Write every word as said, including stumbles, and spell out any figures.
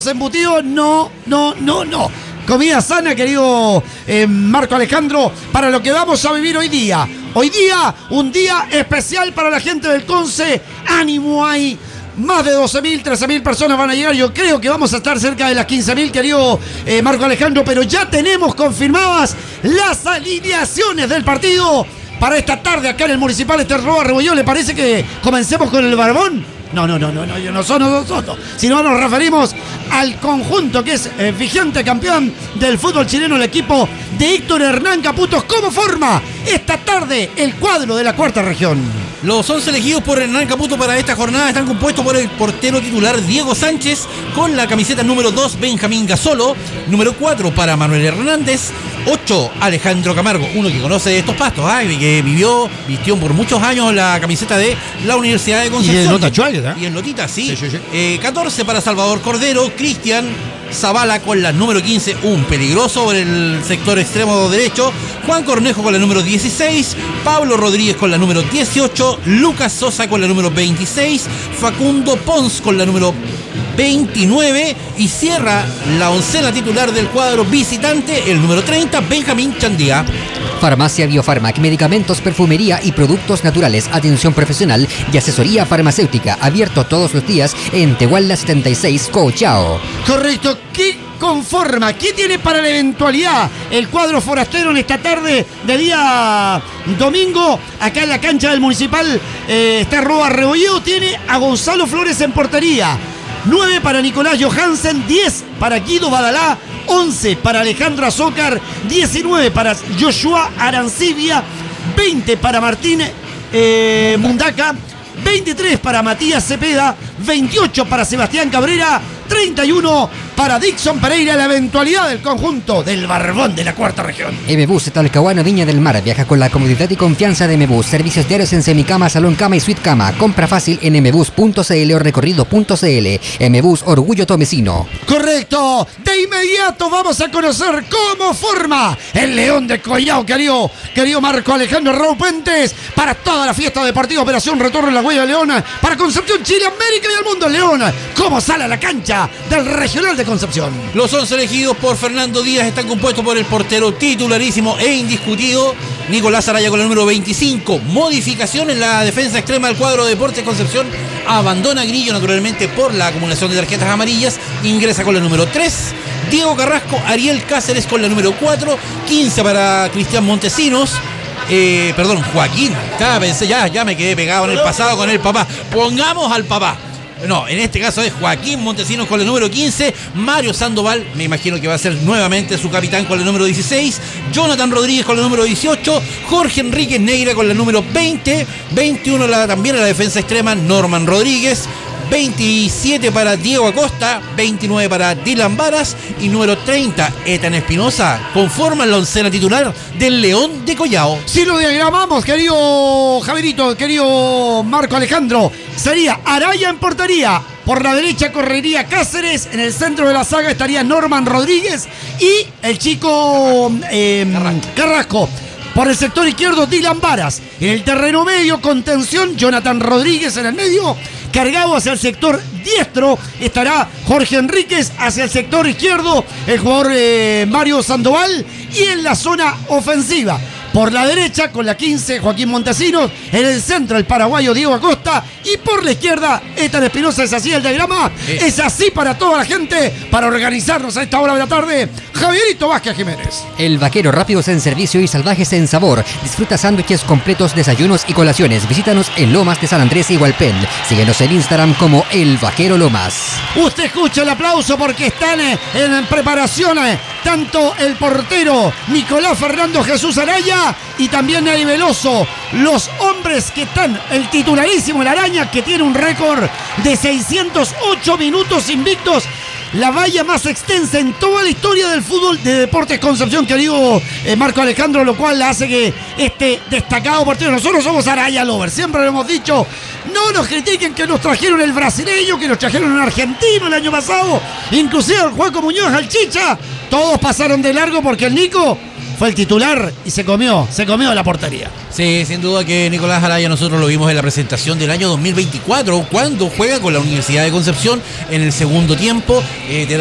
Embutidos, no, no, no, no. Comida sana, querido eh, Marco Alejandro, para lo que vamos a vivir hoy día. Hoy día, un día especial para la gente del Conce. Ánimo hay. Más de doce mil, trece mil personas van a llegar. Yo creo que vamos a estar cerca de las quince mil, querido eh, Marco Alejandro. Pero ya tenemos confirmadas las alineaciones del partido para esta tarde acá en el Municipal Esterroa Rebolló. ¿Le parece que comencemos con el Barbón? No, no, no, no, no, no somos nosotros, sino nos referimos al conjunto que es eh, vigente campeón del fútbol chileno, el equipo de Héctor Hernán Caputos. ¿Cómo forma esta tarde el cuadro de la cuarta región? Los once elegidos por Hernán Caputo para esta jornada están compuestos por el portero titular Diego Sánchez, con la camiseta número dos Benjamín Gasolo, número cuatro para Manuel Hernández, ocho Alejandro Camargo, uno que conoce estos pastos, ¿eh? que vivió, vistió por muchos años la camiseta de la Universidad de Concepción. Y el Lota Chuárez, ¿eh? Y en Lotita, sí. sí, sí, sí. Eh, catorce para Salvador Cordero, Cristian Zavala con la número quince, un peligroso por el sector extremo derecho, Juan Cornejo con la número dieciséis, Pablo Rodríguez con la número dieciocho, Lucas Sosa con la número veintiséis, Facundo Pons con la número veintinueve y cierra la oncena titular del cuadro visitante, el número treinta, Benjamín Chandía. Farmacia Biofarmac, medicamentos, perfumería y productos naturales, atención profesional y asesoría farmacéutica, abierto todos los días en Tehuala setenta y seis, Cochao. Correcto, ¿qué conforma? ¿Qué tiene para la eventualidad el cuadro forastero en esta tarde de día domingo? Acá en la cancha del Municipal eh, Esterroa Rebolló tiene a Gonzalo Flores en portería, nueve para Nicolás Johansen, diez para Guido Badalá, once para Alejandro Azócar, diecinueve para Joshua Arancibia, veinte para Martín eh, Mundaca, veintitrés para Matías Cepeda, veintiocho para Sebastián Cabrera, treinta y uno para Dixon Pereira. La eventualidad del conjunto del Barbón de la cuarta región. M-Bus Talcahuano Viña del Mar viaja con la comodidad y confianza de M-Bus. Servicios diarios en semicama, salón cama y suite cama. Compra fácil en mbus punto cl o recorrido punto cl. M-Bus, orgullo tomecino. Correcto. De inmediato vamos a conocer cómo forma el León de Collao, querido, querido Marco Alejandro Raúl Puentes, para toda la fiesta deportiva Operación Retorno en la Huella de León, para Concepción, Chile, América y el mundo. León, ¿cómo sale a la cancha del Regional de Concepción? Los once elegidos por Fernando Díaz están compuestos por el portero titularísimo e indiscutido Nicolás Araya con el número veinticinco. Modificación en la defensa extrema del cuadro de Deportes Concepción. Abandona Grillo naturalmente por la acumulación de tarjetas amarillas. Ingresa con el número tres Diego Carrasco. Ariel Cáceres con la número cuatro. quince para Cristian Montesinos. Eh, perdón, Joaquín. Ya, pensé, ya, ya me quedé pegado en el pasado con el papá. Pongamos al papá. No, en este caso es Joaquín Montesinos con el número quince, Mario Sandoval, me imagino que va a ser nuevamente su capitán con el número dieciséis, Jonathan Rodríguez con el número dieciocho, Jorge Enríquez Negra con el número veinte, veintiuno la, también a la defensa extrema, Norman Rodríguez, veintisiete para Diego Acosta, veintinueve para Dylan Varas y número treinta, Ethan Espinosa, conforman la oncena titular del León de Collao. Si lo diagramamos, querido Javierito, querido Marco Alejandro, sería Araya en portería, por la derecha correría Cáceres, en el centro de la saga estaría Norman Rodríguez y el chico eh, Carrasco. Por el sector izquierdo, Dylan Varas. En el terreno medio, contención, Jonathan Rodríguez en el medio. Cargado hacia el sector diestro estará Jorge Enríquez, hacia el sector izquierdo el jugador eh, Mario Sandoval, y en la zona ofensiva por la derecha con la quince Joaquín Montesinos, en el centro el paraguayo Diego Acosta y por la izquierda Ethan Espinosa. ¿Es así el diagrama? Eh. Es así para toda la gente, para organizarnos a esta hora de la tarde. Javierito Vázquez Jiménez. El Vaquero, rápidos en servicio y salvajes en sabor. Disfruta sándwiches completos, desayunos y colaciones. Visítanos en Lomas de San Andrés y Hualpén. Síguenos en Instagram como El Vaquero Lomas. Usted escucha el aplauso porque están en preparación tanto el portero Nicolás Fernando Jesús Araya y también Ney Veloso, los hombres que están, el titularísimo, el Araña, que tiene un récord de seiscientos ocho minutos invictos, la valla más extensa en toda la historia del fútbol de Deportes Concepción, querido eh, Marco Alejandro, lo cual hace que este destacado portero, nosotros somos Araya Lovers, siempre lo hemos dicho, no nos critiquen que nos trajeron el brasileño, que nos trajeron un argentino el año pasado, inclusive el Juaco Muñoz, al Chicha, todos pasaron de largo porque el Nico fue el titular y se comió, se comió la portería. Sí, sin duda que Nicolás Araya nosotros lo vimos en la presentación del año dos mil veinticuatro, cuando juega con la Universidad de Concepción en el segundo tiempo. Eh,